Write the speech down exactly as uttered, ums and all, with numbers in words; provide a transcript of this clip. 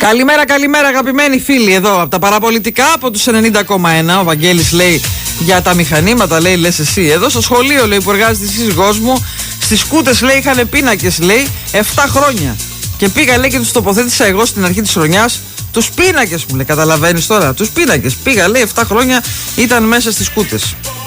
Καλημέρα, καλημέρα αγαπημένοι φίλοι εδώ από τα παραπολιτικά, από τους ενενήντα κόμμα ένα. Ο Βαγγέλης λέει για τα μηχανήματα, λέει λες εσύ. Εδώ στο σχολείο, λέει, που εργάζεται η σύζυγός μου, στις σκούτες, λέει, είχαν πίνακες, λέει, επτά χρόνια. Και πήγα, λέει, και τους τοποθέτησα εγώ στην αρχή της χρονιάς τους πίνακες, μου λέει. Καταλαβαίνεις τώρα, τους πίνακες. Πήγα, λέει, επτά χρόνια ήταν μέσα στις σκούτες.